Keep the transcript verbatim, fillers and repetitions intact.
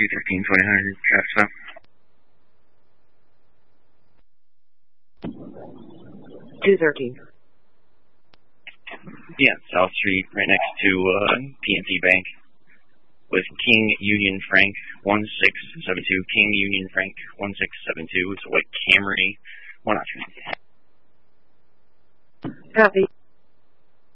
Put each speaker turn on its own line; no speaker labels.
two thirteen twenty hundred traffic stop.
two thirteen.
Yeah, South Street, right next to uh, P N C Bank, with King Union Frank one six seven two. King Union Frank one six seven two. It's a white Camry. One option.
Copy.